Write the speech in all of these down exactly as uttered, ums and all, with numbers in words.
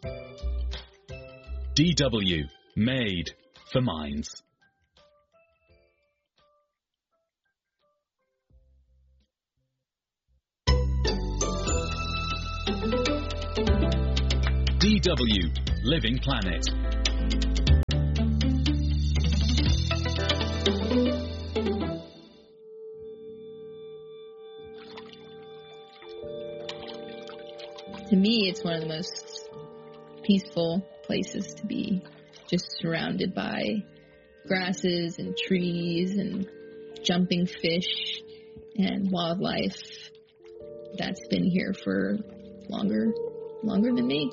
D W, made for minds. D W, Living Planet. To me, it's one of the most peaceful places to be, just surrounded by grasses and trees and jumping fish and wildlife that's been here for longer, longer than me.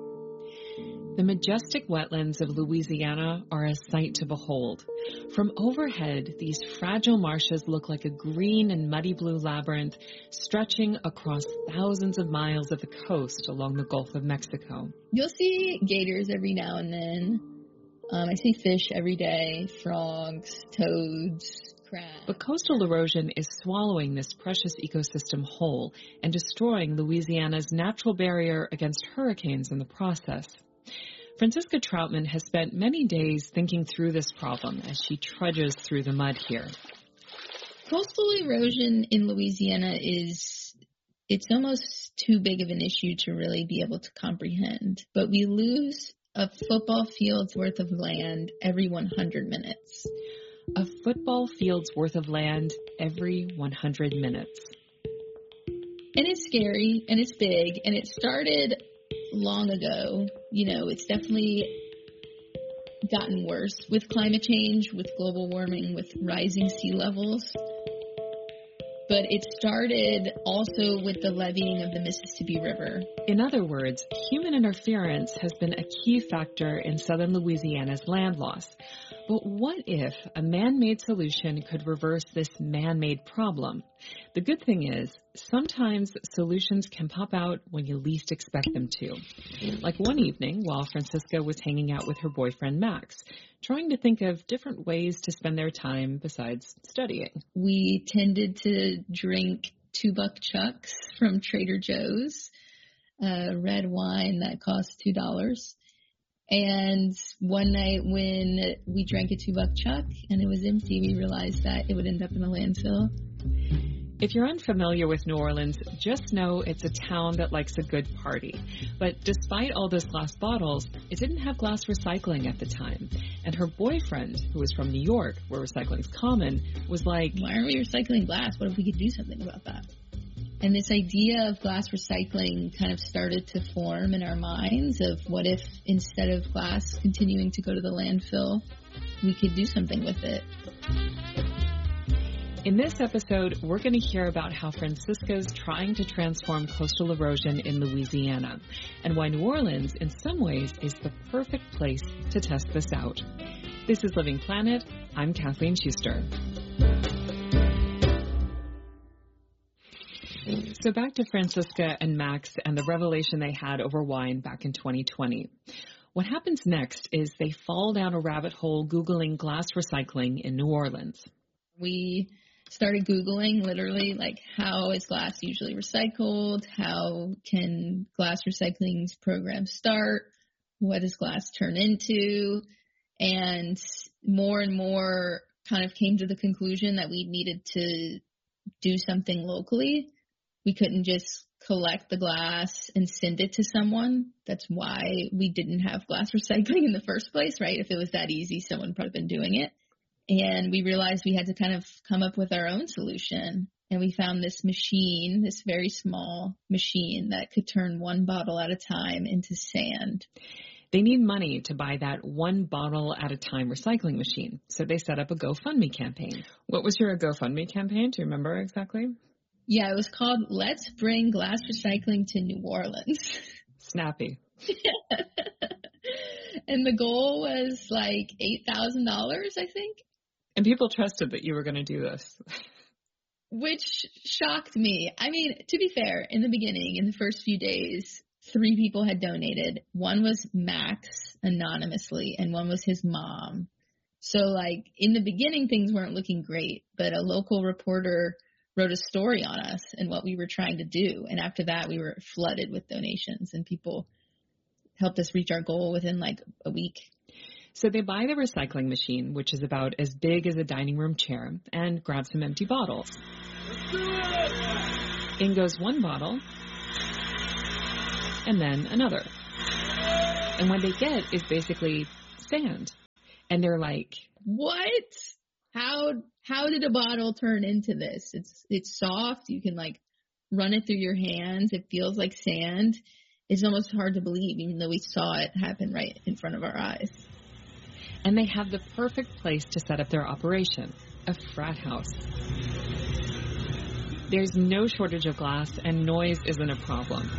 The majestic wetlands of Louisiana are a sight to behold. From overhead, these fragile marshes look like a green and muddy blue labyrinth stretching across thousands of miles of the coast along the Gulf of Mexico. You'll see gators every now and then. Um, I see fish every day, frogs, toads, crabs. But coastal erosion is swallowing this precious ecosystem whole and destroying Louisiana's natural barrier against hurricanes in the process. Francisca Troutman has spent many days thinking through this problem as she trudges through the mud here. Coastal erosion in Louisiana is, it's almost too big of an issue to really be able to comprehend. But we lose a football field's worth of land every one hundred minutes. A football field's worth of land every one hundred minutes. And it's scary, and it's big, and it started long ago. You know, it's definitely gotten worse with climate change, with global warming, with rising sea levels. But it started also with the leveeing of the Mississippi River. In other words, human interference has been a key factor in southern Louisiana's land loss. But what if a man-made solution could reverse this man-made problem? The good thing is, sometimes solutions can pop out when you least expect them to. Like one evening, while Francisca was hanging out with her boyfriend Max, trying to think of different ways to spend their time besides studying. We tended to drink two-buck chucks from Trader Joe's, uh, red wine that cost two dollars. And one night when we drank a two-buck chuck and it was empty, we realized that it would end up in a landfill. If you're unfamiliar with New Orleans, just know it's a town that likes a good party. But despite all those glass bottles, it didn't have glass recycling at the time. And her boyfriend, who was from New York, where recycling's common, was like, why aren't we recycling glass? What if we could do something about that? And this idea of glass recycling kind of started to form in our minds of what if instead of glass continuing to go to the landfill, we could do something with it. In this episode, we're going to hear about how Francisca's trying to transform coastal erosion in Louisiana, and why New Orleans, in some ways, is the perfect place to test this out. This is Living Planet. I'm Kathleen Schuster. So back to Francisca and Max and the revelation they had over wine back in twenty twenty. What happens next is they fall down a rabbit hole Googling glass recycling in New Orleans. We started Googling literally like, how is glass usually recycled? How can glass recycling programs start? What does glass turn into? And more and more kind of came to the conclusion that we needed to do something locally. We couldn't just collect the glass and send it to someone. That's why we didn't have glass recycling in the first place, right? If it was that easy, someone would probably been doing it. And we realized we had to kind of come up with our own solution. And we found this machine, this very small machine that could turn one bottle at a time into sand. They need money to buy that one bottle at a time recycling machine. So they set up a GoFundMe campaign. What was your GoFundMe campaign? Do you remember exactly? Yeah, it was called Let's Bring Glass Recycling to New Orleans. Snappy. And the goal was like eight thousand dollars, I think. And people trusted that you were going to do this. Which shocked me. I mean, to be fair, in the beginning, in the first few days, three people had donated. One was Max anonymously, and one was his mom. So, like, in the beginning, things weren't looking great, but a local reporter wrote a story on us and what we were trying to do. And after that, we were flooded with donations, and people helped us reach our goal within like a week. So they buy the recycling machine, which is about as big as a dining room chair, and grab some empty bottles. In goes one bottle, and then another. And what they get is basically sand. And they're like, what? How how did a bottle turn into this? It's it's soft. You can like run it through your hands. It feels like sand. It's almost hard to believe, even though we saw it happen right in front of our eyes. And they have the perfect place to set up their operation, a frat house. There's no shortage of glass, and noise isn't a problem.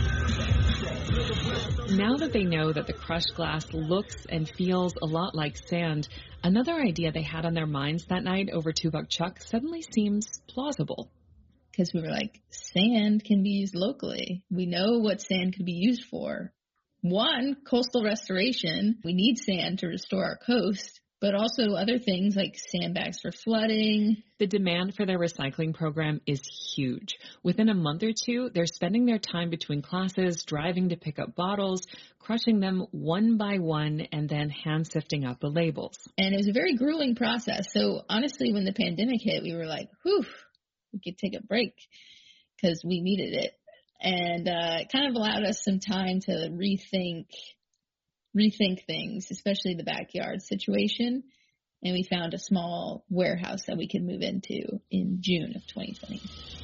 Now that they know that the crushed glass looks and feels a lot like sand, another idea they had on their minds that night over Two Buck Chuck suddenly seems plausible. Because we were like, sand can be used locally. We know what sand could be used for. One, coastal restoration. We need sand to restore our coast, but also other things like sandbags for flooding. The demand for their recycling program is huge. Within a month or two, they're spending their time between classes, driving to pick up bottles, crushing them one by one, and then hand sifting out the labels. And it was a very grueling process. So honestly, when the pandemic hit, we were like, whew, we could take a break because we needed it. And uh, it kind of allowed us some time to rethink rethink things, especially the backyard situation. And we found a small warehouse that we could move into in June of twenty twenty.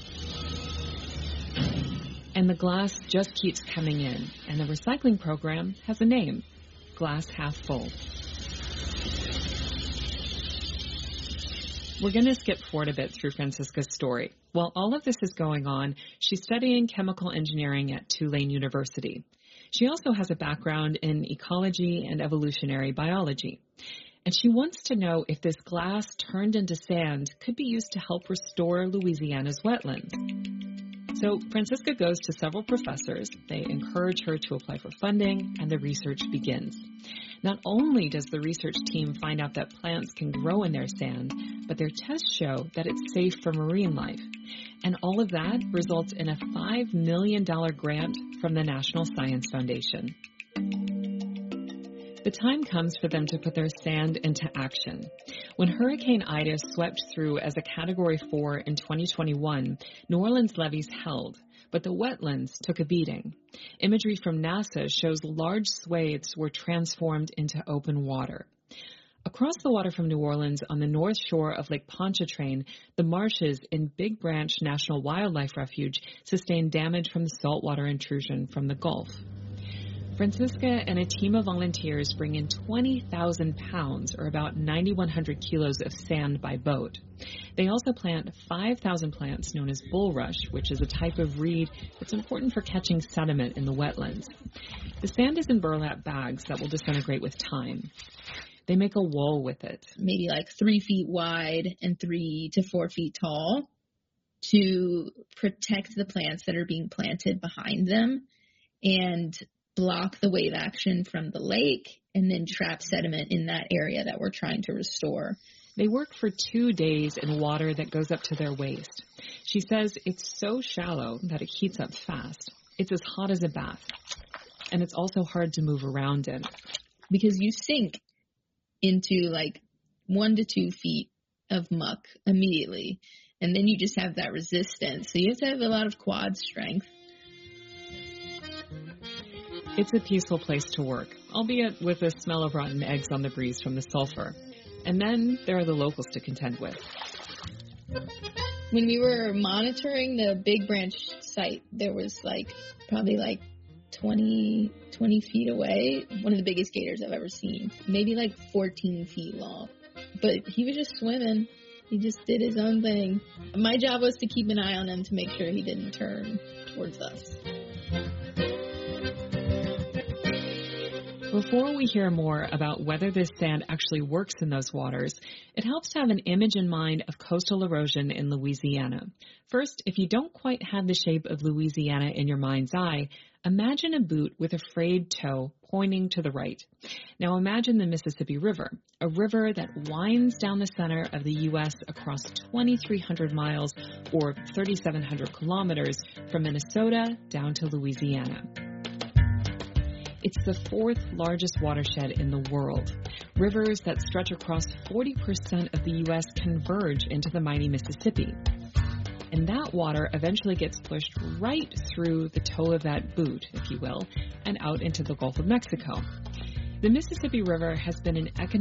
And the glass just keeps coming in. And the recycling program has a name, Glass Half Full. We're going to skip forward a bit through Francisca's story. While all of this is going on, she's studying chemical engineering at Tulane University. She also has a background in ecology and evolutionary biology. And she wants to know if this glass turned into sand could be used to help restore Louisiana's wetlands. So Francisca goes to several professors. They encourage her to apply for funding, and the research begins. Not only does the research team find out that plants can grow in their sand, but their tests show that it's safe for marine life. And all of that results in a five million dollars grant from the National Science Foundation. The time comes for them to put their sand into action. When Hurricane Ida swept through as a Category four in twenty twenty-one, New Orleans levees held, but the wetlands took a beating. Imagery from NASA shows large swathes were transformed into open water. Across the water from New Orleans on the north shore of Lake Pontchartrain, the marshes in Big Branch National Wildlife Refuge sustained damage from the saltwater intrusion from the Gulf. Francisca and a team of volunteers bring in twenty thousand pounds, or about nine thousand one hundred kilos of sand by boat. They also plant five thousand plants known as bulrush, which is a type of reed that's important for catching sediment in the wetlands. The sand is in burlap bags that will disintegrate with time. They make a wall with it. Maybe like three feet wide and three to four feet tall to protect the plants that are being planted behind them and block the wave action from the lake and then trap sediment in that area that we're trying to restore. They work for two days in water that goes up to their waist. She says it's so shallow that it heats up fast. It's as hot as a bath. And it's also hard to move around in. Because you sink into like one to two feet of muck immediately. And then you just have that resistance. So you have to have a lot of quad strength. It's a peaceful place to work, albeit with the smell of rotten eggs on the breeze from the sulfur. And then there are the locals to contend with. When we were monitoring the Big Branch site, there was like probably like twenty, twenty feet away, one of the biggest gators I've ever seen, maybe like fourteen feet long. But he was just swimming. He just did his own thing. My job was to keep an eye on him to make sure he didn't turn towards us. Before we hear more about whether this sand actually works in those waters, it helps to have an image in mind of coastal erosion in Louisiana. First, if you don't quite have the shape of Louisiana in your mind's eye, imagine a boot with a frayed toe pointing to the right. Now imagine the Mississippi River, a river that winds down the center of the U S across twenty-three hundred miles or thirty-seven hundred kilometers from Minnesota down to Louisiana. It's the fourth largest watershed in the world. Rivers that stretch across forty percent of the U S converge into the mighty Mississippi. And that water eventually gets pushed right through the toe of that boot, if you will, and out into the Gulf of Mexico. The Mississippi River has been an economic